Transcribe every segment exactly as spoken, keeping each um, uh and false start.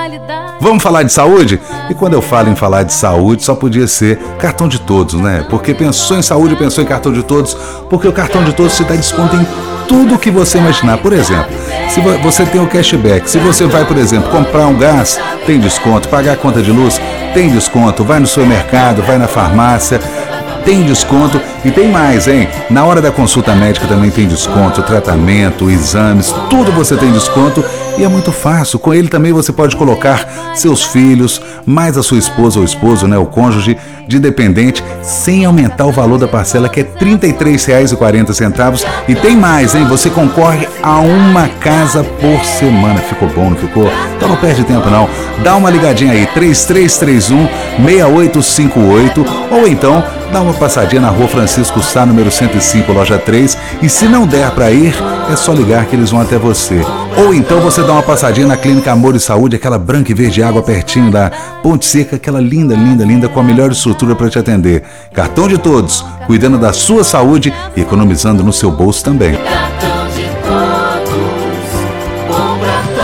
Vamos falar de saúde? E quando eu falo em falar de saúde, só podia ser cartão de todos, né? Porque pensou em saúde, pensou em cartão de todos, porque o cartão de todos te dá desconto em tudo que você imaginar. Por exemplo, se você tem o cashback, se você vai, por exemplo, comprar um gás, tem desconto, pagar a conta de luz, tem desconto, vai no supermercado, vai na farmácia, tem desconto e tem mais, hein? Na hora da consulta médica também tem desconto, tratamento, exames, tudo você tem desconto e é muito fácil. Com ele também você pode colocar seus filhos, mais a sua esposa ou esposo, né? O cônjuge de dependente, sem aumentar o valor da parcela, que é trinta e três reais e quarenta centavos. E tem mais, hein? Você concorre a uma casa por semana. Ficou bom, não ficou? Então não perde tempo, não. Dá uma ligadinha aí, três três três um, seis oito cinco oito, ou então dá uma passadinha na rua Francisco Sá, número cento e cinco, loja três, e se não der para ir, é só ligar que eles vão até você. Ou então você dá uma passadinha na Clínica Amor e Saúde, aquela branca e verde água pertinho da Ponte Seca, aquela linda, linda, linda, com a melhor estrutura para te atender. Cartão de todos, cuidando da sua saúde e economizando no seu bolso também. Cartão de todos, bom pra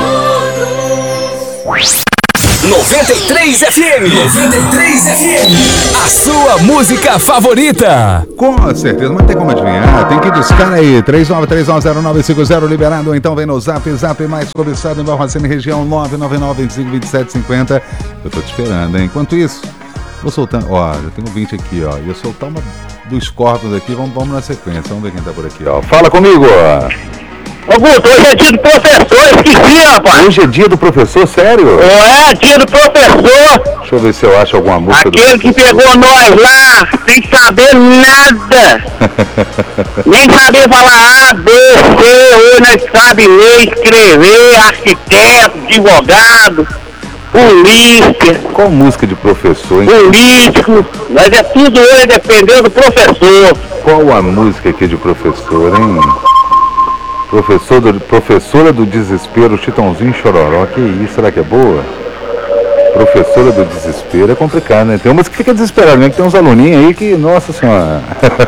todos. noventa e três F M. noventa e três F M. A sua música favorita. Com certeza, mas tem como adivinhar. Tem que discar aí. três nove três nove zero nove cinco zero liberado. Ou então vem no Zap, Zap mais cobiçado em Barbacena, região nove nove nove, vinte e cinco, vinte e sete, cinquenta. Eu tô te esperando, hein? Enquanto isso, vou soltando. Ó, já tenho vinte aqui, ó. E eu soltar uma dos corpos aqui. Vamos, vamos na sequência. Vamos ver quem tá por aqui, ó. Fala comigo, ó. Ô Guto, hoje é dia do professor, esqueci, rapaz. Hoje é dia do professor, sério? É, dia do professor. Deixa eu ver se eu acho alguma música. Aquele que pegou nós lá, sem saber nada. Nem saber falar A, B, C, hoje nós sabe ler, escrever, arquiteto, advogado, polícia. Qual música de professor, hein? Político, mas é tudo hoje dependendo do professor. Qual a música aqui de professor, hein? Professor do, professora do Desespero, Chitãozinho Chororó, que isso, será que é boa? Professora do Desespero é complicado, né? Tem umas que fica desesperado, né? Que tem uns aluninhos aí que, nossa senhora,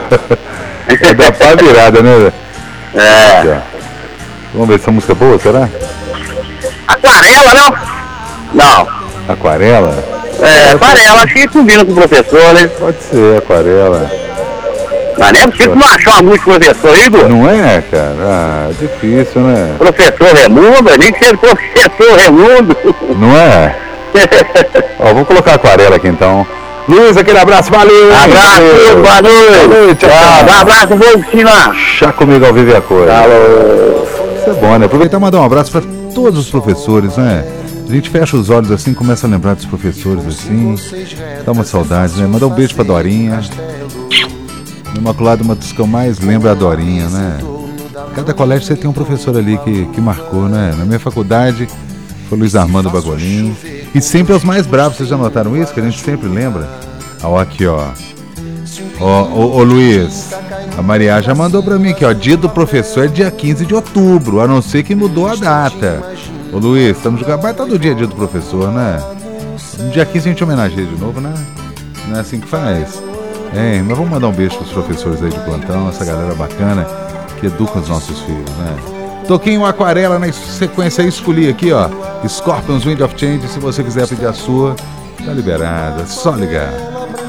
é da pá virada, né? É. Aqui, vamos ver se essa música é boa, será? Aquarela, não? Não. Aquarela? É, aquarela, acho que combina com o professor, né? Pode ser, aquarela. Mas não é possível não achar uma música do professor, Igor? Não é, cara? Ah, é difícil, né? Professor Raimundo, nem que seja professor Raimundo. Não é? Ó, vou colocar a aquarela aqui então. Luiz, aquele abraço, valeu! Abraço, valeu. boa noite! Boa noite, tchau, tchau. Um abraço, vou ensinar! Chá comigo ao vivo e a cor. Alô! Isso é bom, né? Aproveitar e mandar um abraço para todos os professores, né? A gente fecha os olhos assim, começa a lembrar dos professores assim, dá uma saudade, né? Mandar um beijo pra Dorinha. No Imaculado, uma das que eu mais lembro é a Dorinha, né? Cada colégio você tem um professor ali que, que marcou, né? Na minha faculdade foi Luiz Armando Bagolini. E sempre os mais bravos, vocês já notaram isso? Que a gente sempre lembra. Ó, aqui, ó. Ó, ô, ô Luiz, a Maria já mandou pra mim aqui, ó. Dia do professor é dia quinze de outubro, a não ser que mudou a data. Ô Luiz, estamos jogando. Vai todo dia dia do professor, né? No dia quinze a gente homenageia de novo, né? Não é assim que faz? É, mas vamos mandar um beijo pros professores aí de plantão, essa galera bacana que educa os nossos filhos, né? Toquinho Aquarela na sequência aí, escolhi aqui, ó. Scorpions Wind of Change, se você quiser pedir a sua, tá liberada, é só ligar.